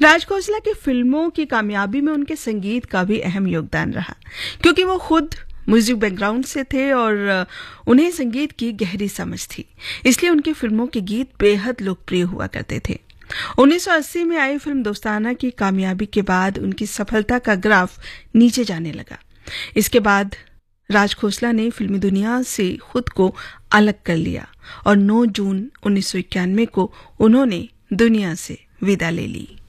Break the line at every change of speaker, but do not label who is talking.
राज खोसला की फिल्मों की कामयाबी में उनके संगीत का भी अहम योगदान रहा, क्योंकि वो खुद म्यूजिक बैकग्राउंड से थे और उन्हें संगीत की गहरी समझ थी। इसलिए उनकी फिल्मों के गीत बेहद लोकप्रिय हुआ करते थे। 1980 में आई फिल्म दोस्ताना की कामयाबी के बाद उनकी सफलता का ग्राफ नीचे जाने लगा। इसके बाद राज खोसला ने फिल्मी दुनिया से खुद को अलग कर लिया और 9 जून 1991 को उन्होंने दुनिया से विदा ले ली।